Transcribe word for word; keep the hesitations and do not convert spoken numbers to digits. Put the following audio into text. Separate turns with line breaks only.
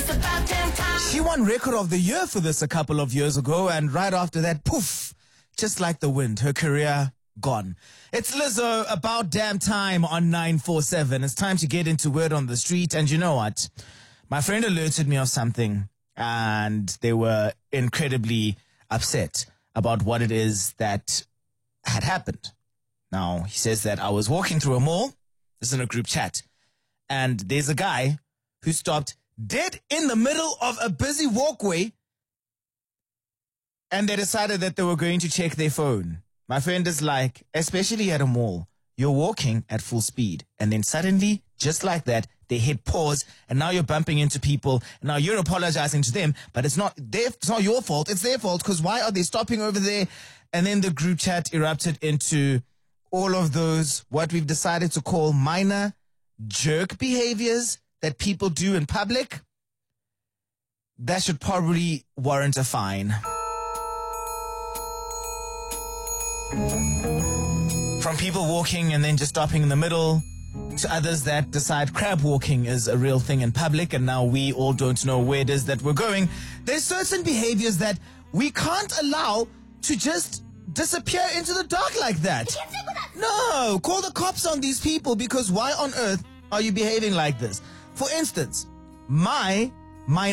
It's about damn time.
She won Record of the Year for this a couple of years ago, and right after that, poof, just like the wind, her career gone. It's Lizzo, About Damn Time on nine four seven. It's time to get into Word on the Street, and you know what? My friend alerted me of something, and they were incredibly upset about what it is that had happened. Now, he says that I was walking through a mall, this is in a group chat, and there's a guy who stopped dead in the middle of a busy walkway, and they decided that they were going to check their phone. My friend is like, especially at a mall, you're walking at full speed, and then suddenly, just like that, they hit pause, and now you're bumping into people, and now you're apologizing to them, but it's not their, it's not your fault, it's their fault, because why are they stopping over there? And then the group chat erupted into all of those, what we've decided to call minor jerk behaviors that people do in public. That should probably warrant a fine. From people walking and then just stopping in the middle, to others that decide crab walking is a real thing in public, and now we all don't know where it is that we're going. There's certain behaviors that we can't allow to just disappear into the dark like that. No, call the cops on these people, because why on earth are you behaving like this? For instance, my my